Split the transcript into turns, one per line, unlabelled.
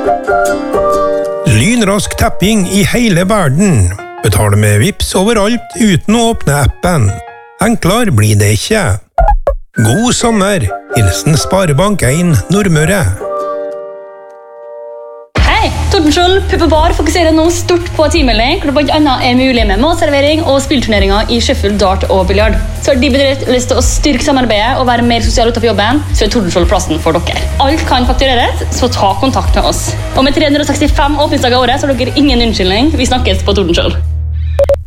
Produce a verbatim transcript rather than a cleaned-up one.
Lynrask tapping i hele verden. Betale med Vips overalt uten å åpne appen. Enklere blir det ikke. God sommer. Hilsen Sparebank en Nordmøre.
Hei, Tordenskjold Pub og Bar fokuserer nå stort på teammelding, hvor det blant annet er mulig med matservering og spillturneringer i shuffle, dart og biljard. Så har de bedrift lyst til å styrke samarbeidet og være mer sosial utenfor jobben, så er Tordenskjold plassen for dere. Alt kan faktureres, så ta kontakt med oss. Og med tre hundre og sekstifem åpningsdager i året, så har dere ingen unnskyldning. Vi snakkes på Tordenskjold.